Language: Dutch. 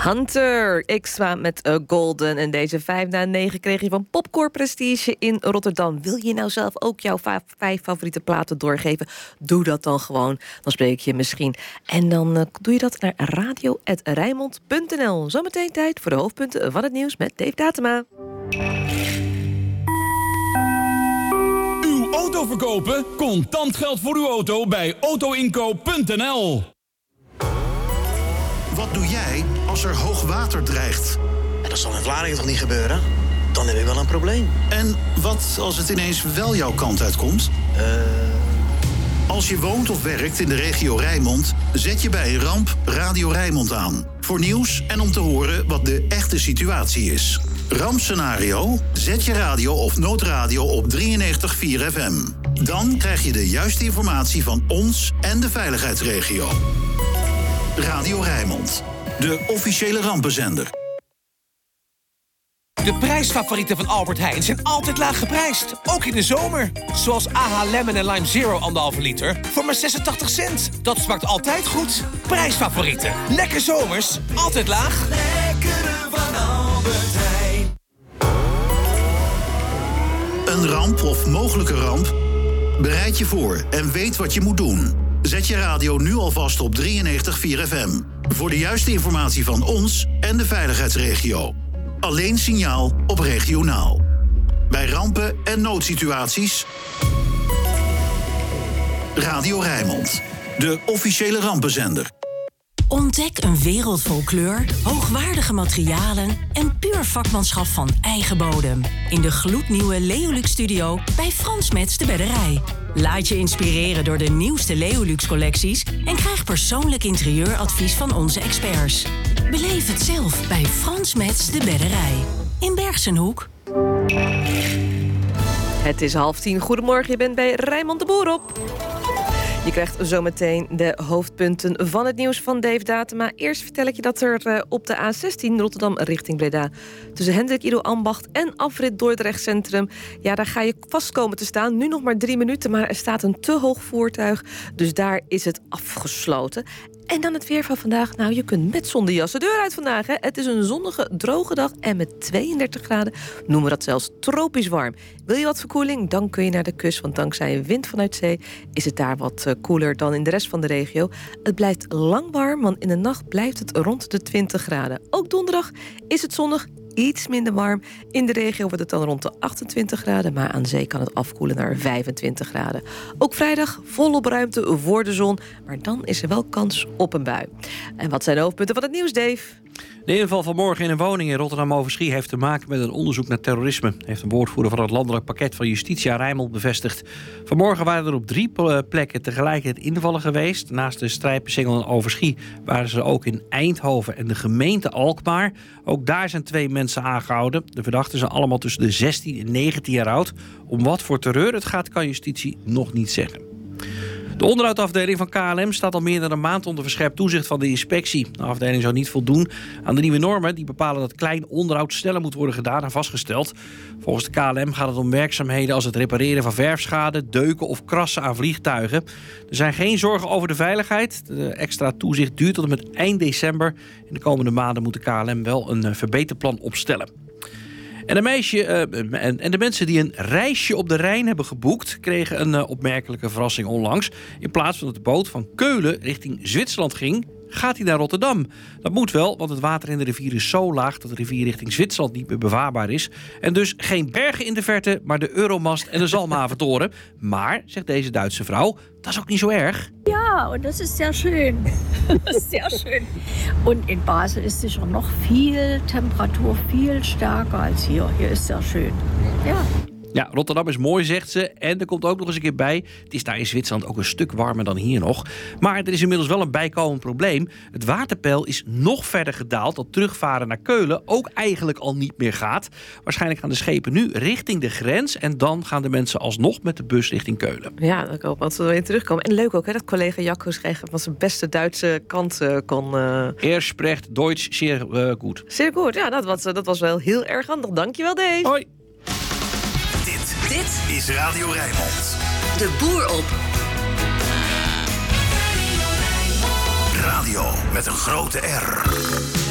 Hunter Xwa met Golden. En deze 5 na 9 kreeg je van Popcore Prestige in Rotterdam. Wil je nou zelf ook jouw 5 favoriete platen doorgeven? Doe dat dan gewoon. Dan spreek ik je misschien. En dan doe je dat naar radio@rijnmond.nl. Zometeen tijd voor de hoofdpunten van het nieuws met Dave Datema. Uw auto verkopen? Contant geld voor uw auto bij autoinkoop.nl. Wat doe jij als er hoog water dreigt? Ja, dat zal in Vlaardingen toch niet gebeuren? Dan heb ik wel een probleem. En wat als het ineens wel jouw kant uitkomt? Als je woont of werkt in de regio Rijnmond, zet je bij een ramp Radio Rijnmond aan. Voor nieuws en om te horen wat de echte situatie is. Rampscenario? Zet je radio of noodradio op 93.4 FM. Dan krijg je de juiste informatie van ons en de veiligheidsregio. Radio Rijnmond, de officiële rampenzender. De prijsfavorieten van Albert Heijn zijn altijd laag geprijsd. Ook in de zomer. Zoals AH Lemon en Lime Zero 1,5 liter voor maar 86 cent. Dat smaakt altijd goed. Prijsfavorieten. Lekker zomers. Altijd laag. Lekkere van Albert Heijn. Een ramp of mogelijke ramp? Bereid je voor en weet wat je moet doen. Zet je radio nu alvast op 93.4 FM. Voor de juiste informatie van ons en de veiligheidsregio. Alleen signaal op regionaal. Bij rampen en noodsituaties. Radio Rijnmond, de officiële rampenzender. Ontdek een wereld vol kleur, hoogwaardige materialen en puur vakmanschap van eigen bodem. In de gloednieuwe Leolux Studio bij Frans Metz de Bedderij. Laat je inspireren door de nieuwste Leolux-collecties en krijg persoonlijk interieuradvies van onze experts. Beleef het zelf bij Frans Metz de Bedderij. In Bergsenhoek. Het is 9:30. Goedemorgen, je bent bij Rijnmond de Boer op. Je krijgt zometeen de hoofdpunten van het nieuws van Dave Datema. Eerst vertel ik je dat er op de A16 Rotterdam richting Breda... tussen Hendrik Ido Ambacht en afrit Dordrecht Centrum... ja, daar ga je vast komen te staan. Nu nog maar 3 minuten, maar er staat een te hoog voertuig. Dus daar is het afgesloten. En dan het weer van vandaag. Nou, je kunt met zonder jas de deur uit vandaag. Hè. Het is een zonnige, droge dag en met 32 graden noemen we dat zelfs tropisch warm. Wil je wat verkoeling? Dan kun je naar de kust, want dankzij een wind vanuit zee is het daar wat koeler dan in de rest van de regio. Het blijft lang warm, want in de nacht blijft het rond de 20 graden. Ook donderdag is het zonnig, iets minder warm. In de regio wordt het dan rond de 28 graden... maar aan zee kan het afkoelen naar 25 graden. Ook vrijdag volop ruimte voor de zon... maar dan is er wel kans op een bui. En wat zijn de hoofdpunten van het nieuws, Dave? De inval van morgen in een woning in Rotterdam-Overschie heeft te maken met een onderzoek naar terrorisme, heeft een woordvoerder van het landelijk pakket van Justitie aan Rijnmond bevestigd. Vanmorgen waren er op 3 plekken tegelijkertijd invallen geweest. Naast de Strijpersingel en Overschie waren ze ook in Eindhoven en de gemeente Alkmaar. Ook daar zijn 2 mensen aangehouden. De verdachten zijn allemaal tussen de 16 en 19 jaar oud. Om wat voor terreur het gaat, kan Justitie nog niet zeggen. De onderhoudafdeling van KLM staat al meer dan een maand onder verscherpt toezicht van de inspectie. De afdeling zou niet voldoen aan de nieuwe normen die bepalen dat klein onderhoud sneller moet worden gedaan en vastgesteld. Volgens de KLM gaat het om werkzaamheden als het repareren van verfschade, deuken of krassen aan vliegtuigen. Er zijn geen zorgen over de veiligheid. De extra toezicht duurt tot en met eind december. In de komende maanden moet de KLM wel een verbeterplan opstellen. En de mensen die een reisje op de Rijn hebben geboekt kregen een opmerkelijke verrassing onlangs. In plaats van dat de boot van Keulen richting Zwitserland ging, gaat hij naar Rotterdam. Dat moet wel, want het water in de rivier is zo laag dat de rivier richting Zwitserland niet meer bevaarbaar is. En dus geen bergen in de verte, maar de Euromast en de Zalmhaventoren. Maar, zegt deze Duitse vrouw, dat is ook niet zo erg. Ja, und das ist sehr schön. Das ist sehr schön. Und in Basel ist sicher noch viel Temperatur, viel stärker als hier. Hier ist sehr schön. Ja. Ja, Rotterdam is mooi, zegt ze. En er komt ook nog eens een keer bij, het is daar in Zwitserland ook een stuk warmer dan hier nog. Maar er is inmiddels wel een bijkomend probleem. Het waterpeil is nog verder gedaald, dat terugvaren naar Keulen ook eigenlijk al niet meer gaat. Waarschijnlijk gaan de schepen nu richting de grens en dan gaan de mensen alsnog met de bus richting Keulen. Ja, ik hoop dat ze weer terugkomen. En leuk ook, hè, dat collega Jacco schreef van zijn beste Duitse kant kon... Er spreekt Deutsch zeer goed. Zeer goed, ja, dat was wel heel erg handig. Dankjewel, Dave. Hoi. Dit is Radio Rijnmond. De Boer op. Radio met een grote R.